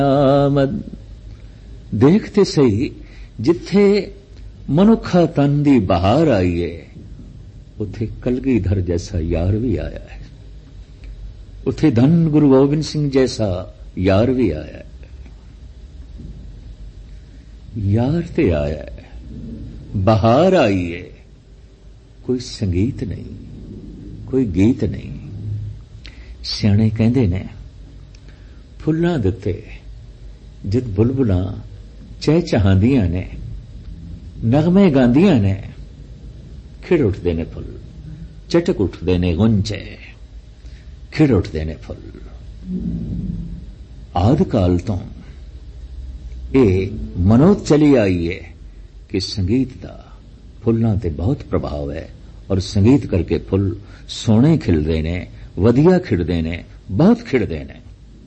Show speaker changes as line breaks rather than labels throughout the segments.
ਆਮਦ। ਦੇਖਤੇ ਸਹੀ ਜਿੱਥੇ ਮਨੁੱਖਾ ਤਨ ਦੀ ਬਹਾਰ ਆਈ ਏ, ਉੱਥੇ ਕਲਗੀਧਰ ਜੈਸਾ ਯਾਰ ਵੀ ਆਇਆ ਹੈ। ਉੱਥੇ ਧੰਨ ਗੁਰੂ ਗੋਬਿੰਦ ਸਿੰਘ ਜੈਸਾ ਯਾਰ ਵੀ ਆਇਆ ਹੈ। ਯਾਰ ਤੇ ਆਇਆ ਹੈ, ਬਹਾਰ ਆਈ ਏ, ਕੋਈ ਸੰਗੀਤ ਨਹੀਂ, ਕੋਈ ਗੀਤ ਨਹੀਂ। ਸਿਆਣੇ ਕਹਿੰਦੇ ਨੇ ਫੁੱਲਾਂ ਦੇ ਉੱਤੇ ਜਦ ਬੁਲਬੁਲਾਂ ਚਹਿਚਹਾਉਂਦੀਆਂ ਨੇ, ਨਗਮੇ ਗਾਉਂਦੀਆਂ ਨੇ, ਖਿੜ ਉੱਠਦੇ ਨੇ ਫੁੱਲ, ਚਟਕ ਉੱਠਦੇ ਨੇ ਗੁੰਚੇ, ਖਿੜ ਉੱਠਦੇ ਨੇ ਫੁੱਲ। ਆਦਿ ਕਾਲ ਤੋਂ ਇਹ ਮਨੋਤ ਚਲੀ ਆਈ ਹੈ ਕਿ ਸੰਗੀਤ ਦਾ ਫੁੱਲਾਂ ਤੇ ਬਹੁਤ ਪ੍ਰਭਾਵ ਹੈ, ਔਰ ਸੰਗੀਤ ਕਰਕੇ ਫੁੱਲ ਸੋਹਣੇ ਖਿਲਦੇ ਨੇ, ਵਧੀਆ ਖਿੜਦੇ ਨੇ, ਬਹੁਤ ਖਿੜਦੇ ਨੇ।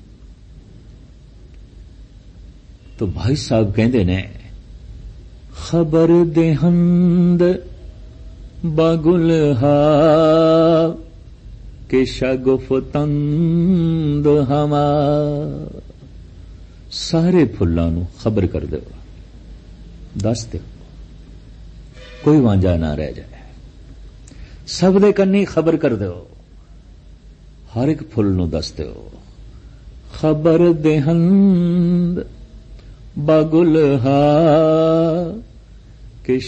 तो भाई साहब कहते ने खबर देहंद बागुलहा के शगुफ्तंद हमा। सारे फुल्लां नूं खबर कर दो, दस दो, कोई वांझा ना रह जाए। सब दे कन्नी खबर कर दो, हर एक फुल नूं दस दो। खबर देहंद बागुलहा